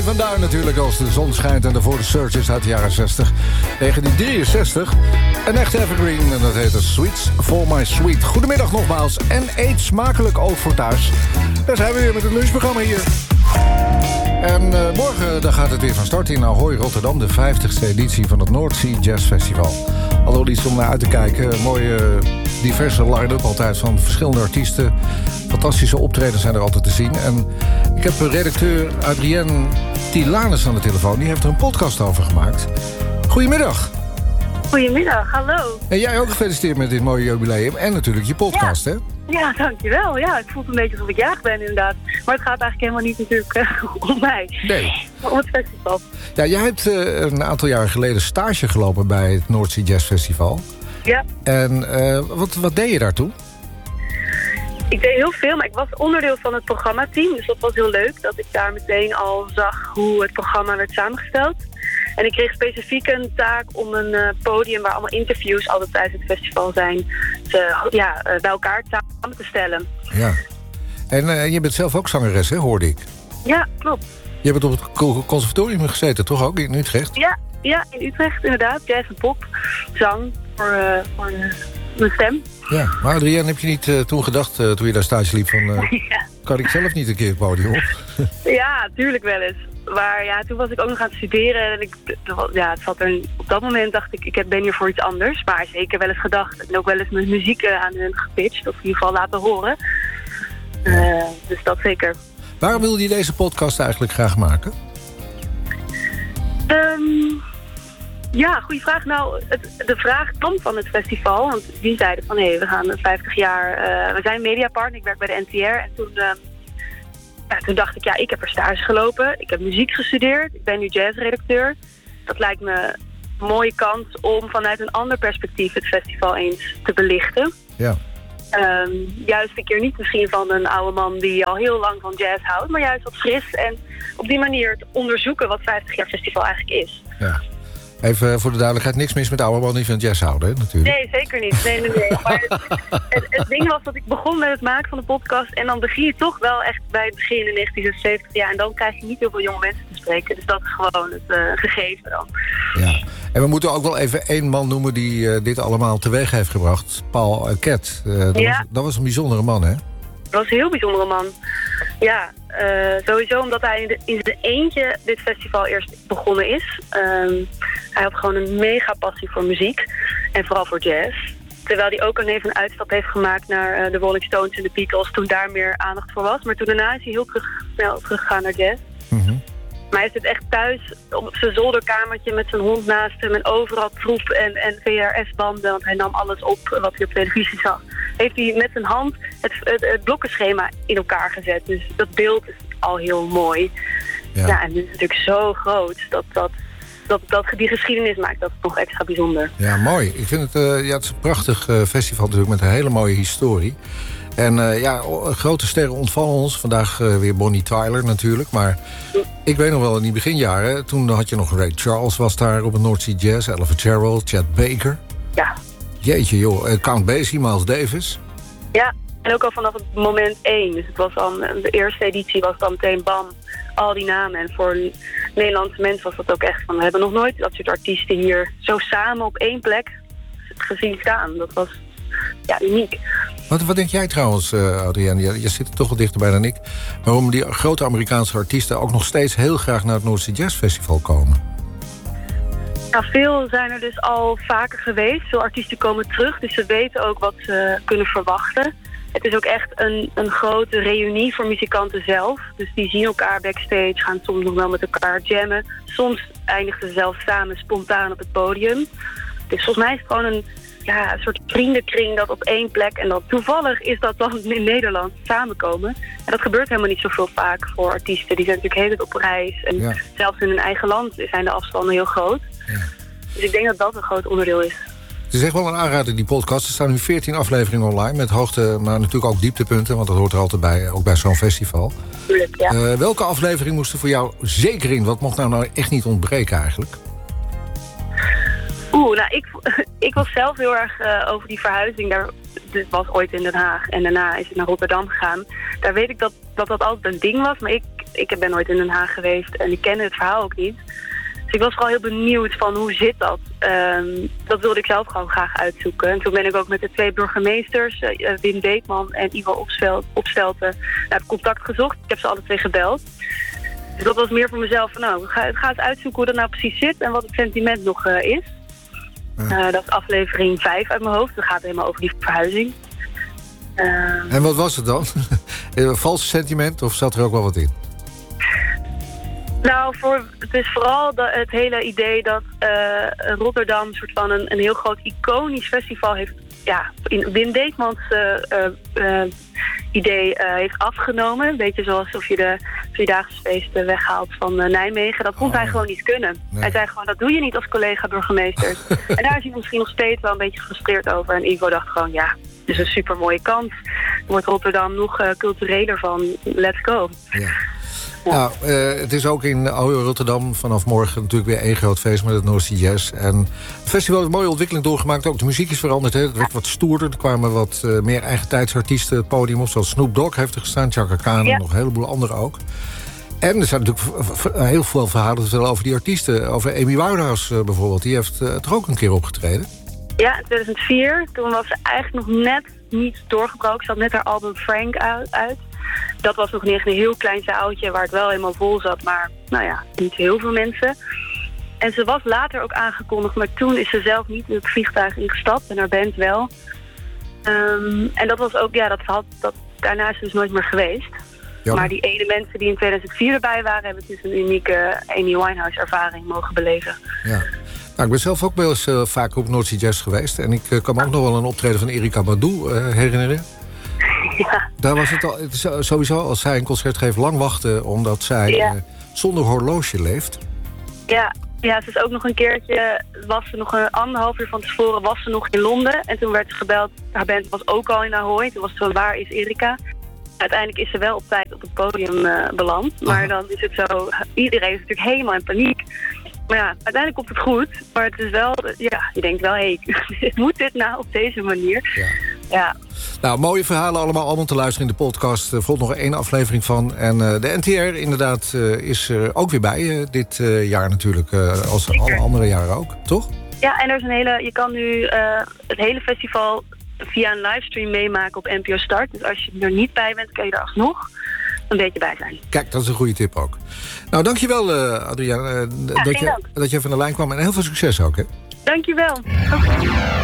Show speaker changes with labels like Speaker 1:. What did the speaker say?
Speaker 1: Vandaar natuurlijk als de zon schijnt en daarvoor de Searchers uit de jaren 60. 1963. Een echte evergreen en dat heet Sweets for My Sweet. Goedemiddag nogmaals en eet smakelijk ook voor thuis. Daar zijn we weer met het lunchprogramma hier. En morgen dan gaat het weer van start in Ahoy, Rotterdam. De 50ste editie van het North Sea Jazz Festival. Alhoewel iets om naar uit te kijken. Een mooie diverse line-up altijd van verschillende artiesten. Fantastische optredens zijn er altijd te zien. En ik heb redacteur Adrienne Tilanus aan de telefoon. Die heeft er een podcast over gemaakt. Goedemiddag.
Speaker 2: Goedemiddag, hallo.
Speaker 1: En jij ook gefeliciteerd met dit mooie jubileum. En natuurlijk je podcast, hè?
Speaker 2: Ja, dankjewel. Ja, het voelt een beetje alsof ik jarig ben, inderdaad. Maar het gaat eigenlijk helemaal niet natuurlijk om mij.
Speaker 1: Nee.
Speaker 2: Maar om het festival.
Speaker 1: Ja, jij hebt een aantal jaren geleden stage gelopen bij het North Sea Jazz Festival.
Speaker 2: Ja.
Speaker 1: En wat deed je daartoe?
Speaker 2: Ik deed heel veel, maar ik was onderdeel van het programmateam. Dus dat was heel leuk, dat ik daar meteen al zag hoe het programma werd samengesteld. En ik kreeg specifiek een taak om een podium waar allemaal interviews altijd tijdens het festival zijn, bij elkaar samen te stellen. Ja.
Speaker 1: En je bent zelf ook zangeres, hè, hoorde ik?
Speaker 2: Ja, klopt.
Speaker 1: Je bent op het conservatorium gezeten, toch ook, in Utrecht?
Speaker 2: Ja, in Utrecht inderdaad. Jazz en pop, zang voor mijn stem.
Speaker 1: Ja, maar Adrienne, heb je niet toen gedacht, toen je daar stage liep, van kan ik zelf niet een keer het podium op?
Speaker 2: Ja, tuurlijk wel eens. Maar ja, toen was ik ook nog aan het studeren. En het zat er, op dat moment dacht ik ben hier voor iets anders. Maar zeker wel eens gedacht. En ook wel eens mijn muziek aan hun gepitcht. Of in ieder geval laten horen. Dus dat zeker.
Speaker 1: Waarom wilde je deze podcast eigenlijk graag maken?
Speaker 2: Ja, goede vraag. Nou, de vraag kwam van het festival. Want die zeiden van, we gaan 50 jaar... we zijn mediapartner, ik werk bij de NTR. En toen dacht ik, ik heb er stage gelopen. Ik heb muziek gestudeerd. Ik ben nu jazzredacteur. Dat lijkt me een mooie kans om vanuit een ander perspectief het festival eens te belichten. Ja. Juist een keer niet misschien van een oude man die al heel lang van jazz houdt, maar juist wat fris en op die manier te onderzoeken wat 50 jaar festival eigenlijk is.
Speaker 1: Ja. Even voor de duidelijkheid, niks mis met oude mannen die van jazz houden, hè, natuurlijk.
Speaker 2: Nee, zeker niet. Nee. Maar het ding was dat ik begon met het maken van de podcast en dan begin je toch wel echt bij het begin in 1976 jaar en dan krijg je niet heel veel jonge mensen te spreken. Dus dat is gewoon het gegeven dan. Ja.
Speaker 1: En we moeten ook wel even één man noemen die dit allemaal teweeg heeft gebracht. Paul Ket. Dat was een bijzondere man, hè?
Speaker 2: Dat was een heel bijzondere man. Ja, sowieso omdat hij in zijn eentje dit festival eerst begonnen is. Hij had gewoon een mega passie voor muziek. En vooral voor jazz. Terwijl hij ook even een uitstap heeft gemaakt naar de Rolling Stones en de Beatles. Toen daar meer aandacht voor was. Maar toen daarna is hij heel snel teruggegaan naar jazz. Mm-hmm. Maar hij zit echt thuis op zijn zolderkamertje met zijn hond naast hem. En overal troep en VHS-banden. Want hij nam alles op wat hij op televisie zag. Heeft hij met zijn hand het blokkenschema in elkaar gezet. Dus dat beeld is al heel mooi. Ja, en dit is natuurlijk zo groot dat die geschiedenis maakt dat nog extra bijzonder. Ja,
Speaker 1: mooi. Ik vind het, het is een prachtig festival natuurlijk met een hele mooie historie. En grote sterren ontvallen ons. Vandaag weer Bonnie Tyler natuurlijk. Maar ik weet nog wel in die beginjaren, toen had je nog Ray Charles was daar op het North Sea Jazz. Ella Fitzgerald, Chet Baker.
Speaker 2: Ja.
Speaker 1: Jeetje joh, Count Basie, Miles Davis.
Speaker 2: Ja, en ook al vanaf het moment 1. Dus het was dan, de eerste editie was dan meteen bam, al die namen. En voor Nederlandse mensen was dat ook echt van, we hebben nog nooit dat soort artiesten hier zo samen op één plek gezien staan. Dat was uniek.
Speaker 1: Wat denk jij trouwens, Adrienne? Je zit er toch wel dichterbij dan ik. Waarom die grote Amerikaanse artiesten ook nog steeds heel graag naar het North Sea Jazz Festival komen?
Speaker 2: Nou, veel zijn er dus al vaker geweest. Veel artiesten komen terug, dus ze weten ook wat ze kunnen verwachten. Het is ook echt een grote reunie voor muzikanten zelf. Dus die zien elkaar backstage, gaan soms nog wel met elkaar jammen. Soms eindigen ze zelf samen spontaan op het podium. Dus volgens mij is het gewoon een soort vriendenkring dat op één plek. En dan toevallig is dat dan in Nederland samenkomen. En dat gebeurt helemaal niet zoveel vaak voor artiesten. Die zijn natuurlijk heel op reis. En zelfs in hun eigen land zijn de afstanden heel groot. Ja. Dus ik denk dat dat een groot onderdeel is.
Speaker 1: Het is echt wel een aanrader, die podcast. Er staan nu 14 afleveringen online met hoogte, maar natuurlijk ook dieptepunten. Want dat hoort er altijd bij, ook bij zo'n festival.
Speaker 2: Tuurlijk, ja.
Speaker 1: Welke aflevering moest er voor jou zeker in? Wat mocht nou echt niet ontbreken eigenlijk?
Speaker 2: Ik was zelf heel erg over die verhuizing. Dit was ooit in Den Haag en daarna is het naar Rotterdam gegaan. Daar weet ik dat altijd een ding was. Maar ik ben nooit in Den Haag geweest en ik kende het verhaal ook niet. Dus ik was vooral heel benieuwd van hoe zit dat. Dat wilde ik zelf gewoon graag uitzoeken. En toen ben ik ook met de 2 burgemeesters, Wim Deetman en Ivo Opstelten, heb contact gezocht. Ik heb ze alle 2 gebeld. Dus dat was meer voor mezelf van ga eens uitzoeken hoe dat nou precies zit en wat het sentiment nog is. Dat is aflevering 5 uit mijn hoofd. Dat gaat helemaal over die verhuizing.
Speaker 1: En wat was het dan? Een vals sentiment of zat er ook wel wat in?
Speaker 2: Nou, het is vooral het hele idee dat Rotterdam een soort van een heel groot iconisch festival heeft. Ja, in Wim Deetmans idee heeft afgenomen. Een beetje zoals of je de Vierdaagse feesten weghaalt van Nijmegen. Dat vond hij gewoon niet kunnen. Nee. Hij zei gewoon, dat doe je niet als collega-burgemeester. En daar is hij misschien nog steeds wel een beetje gefrustreerd over. En Ivo dacht gewoon, ja, het is een super mooie kans. Er wordt Rotterdam nog cultureler van. Let's go. Ja.
Speaker 1: Ja. Nou, het is ook in oude Rotterdam vanaf morgen natuurlijk weer één groot feest met het North Sea Jazz. En het festival heeft een mooie ontwikkeling doorgemaakt. Ook de muziek is veranderd. Hè. Het werd wat stoerder. Er kwamen wat meer eigentijdsartiesten het podium op. Zoals Snoop Dogg heeft er gestaan, Chaka Khan en nog een heleboel anderen ook. En er zijn natuurlijk heel veel verhalen te vertellen over die artiesten. Over Amy Winehouse bijvoorbeeld. Die heeft er ook een keer opgetreden.
Speaker 2: Ja, in 2004. Toen was ze eigenlijk nog net niet doorgebroken. Ze had net haar album Frank uit. Dat was nog niet echt een heel klein zaaltje waar het wel helemaal vol zat. Maar nou ja, niet heel veel mensen. En ze was later ook aangekondigd. Maar toen is ze zelf niet in het vliegtuig ingestapt. En haar band wel. En dat was ook, ja, daarna is ze dus nooit meer geweest. Ja. Maar die ene mensen die in 2004 erbij waren, hebben dus een unieke Amy Winehouse ervaring mogen beleven.
Speaker 1: Ja. Nou, ik ben zelf ook wel eens vaak op North Sea Jazz geweest. En ik kan me ook nog wel een optreden van Erykah Badu herinneren. Ja. Daar was het sowieso, als zij een concert geeft, lang wachten, omdat zij zonder horloge leeft. Ja, ze is ook nog een keertje, was ze nog een 1,5 uur van tevoren, was ze nog in Londen. En toen werd ze gebeld, haar band was ook al in Ahoy. Toen was het zo, waar is Erykah? Uiteindelijk is ze wel op tijd op het podium beland. Maar dan is het zo, iedereen is natuurlijk helemaal in paniek. Maar ja, uiteindelijk komt het goed. Maar het is wel, ja, je denkt wel, moet dit nou op deze manier? Ja. Nou, mooie verhalen allemaal te luisteren in de podcast. Er volgt nog 1 aflevering van. En de NTR inderdaad is er ook weer bij dit jaar natuurlijk. Als alle andere jaren ook, toch? Ja, en er is je kan nu het hele festival via een livestream meemaken op NPO Start. Dus als je er niet bij bent, kan je er alsnog een beetje bij zijn. Kijk, dat is een goede tip ook. Nou, dankjewel Adriaan dat je even aan de lijn kwam. En heel veel succes ook, hè? Dankjewel.